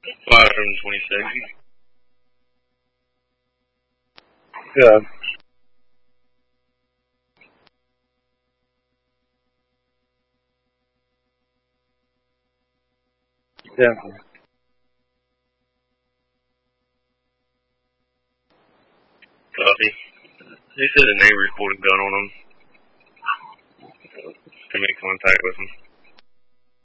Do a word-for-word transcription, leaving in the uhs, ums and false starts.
five hundred twenty-six. Yeah. Yeah. Copy. He said the neighbors pulled a gun on him to make contact with him.